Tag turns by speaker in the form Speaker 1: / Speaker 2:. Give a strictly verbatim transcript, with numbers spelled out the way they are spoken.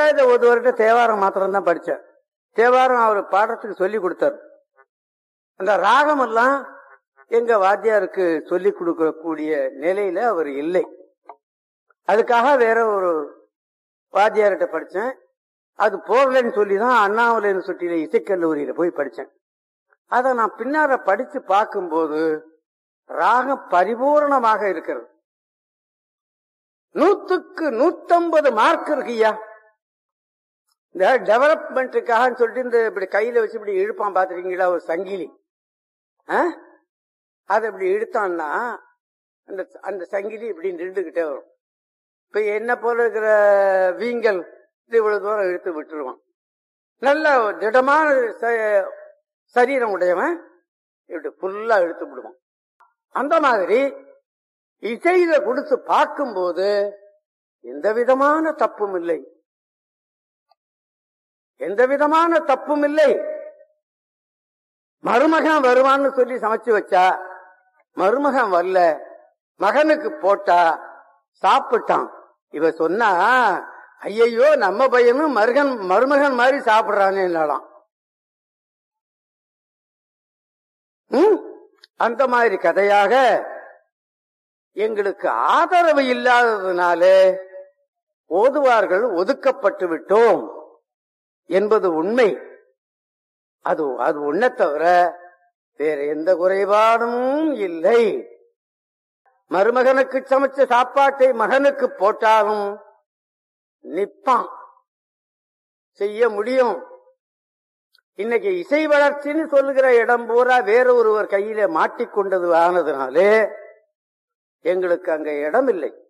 Speaker 1: அஞ்சாவது ஒரு வருடம் தேவாரம் மாத்திரம் தான் படிச்சேன். தேவாரம் அவர் பாடத்துக்கு சொல்லி கொடுத்தார். அந்த ராகம் எல்லாம் எங்க வாத்தியாருக்கு சொல்லி கொடுக்கக்கூடிய நிலையில அவர் இல்லை. அதுக்காக வேற ஒரு வாத்தியார்கிட்ட படிச்சேன். அது போகலன்னு சொல்லிதான் அண்ணாமலை யூனிவர்சிட்டியில இசைக்கல்லூரியில போய் படிச்சேன். அத நான் பின்னால படிச்சு பார்க்கும்போது ராகம் பரிபூர்ணமாக இருக்கிறது. நூத்துக்கு நூத்தம்பது மார்க் இருக்குய்யா. இந்த டெவலப்மெண்ட்டுக்காக சொல்லிட்டு இந்த இப்படி கையில வச்சு இப்படி இழுப்பான் பாத்துருக்கீங்களா ஒரு சங்கிலி, அதை இப்படி இழுத்தான்னா அந்த அந்த சங்கிலி இப்படி நின்றுகிட்டே வரும். இப்ப என்ன போல இருக்கிற வீங்கல் இவ்வளவு தூரம் இழுத்து விட்டுருவான். நல்ல திடமான சரீரம் உடையவன் இப்படி ஃபுல்லா இழுத்து விடுவான். அந்த மாதிரி இசையில கொடுத்து பார்க்கும்போது எந்த விதமான தப்பும் இல்லை, எந்த விதமான தப்பும் இல்லை. மருமகன் வருவான்னு சொல்லி சமைச்சு வச்சா மருமகன் வரல, மகனுக்கு போட்டா சாப்பிட்டான். இவ சொன்னா ஐயையோ நம்ம பையனும் மருகன் மருமகன் மாதிரி சாப்பிடுறானே என்னாலாம். ம் அந்த மாதிரி கதையாக எங்களுக்கு ஆதரவு இல்லாததுனால ஓதுவார்கள் ஒதுக்கப்பட்டு விட்டோம் என்பது உண்மை. அது அது உன்னை தவிர வேற எந்த குறைபாடும் இல்லை. மருமகனுக்கு சமைச்ச சாப்பாட்டை மகனுக்கு போட்டாலும் நிப்பான், செய்ய முடியும். இன்னைக்கு இசை வளர்ச்சின்னு சொல்லுகிற இடம் பூரா வேற ஒருவர் கையில மாட்டிக்கொண்டது ஆனதுனாலே எங்களுக்கு அங்க இடம் இல்லை.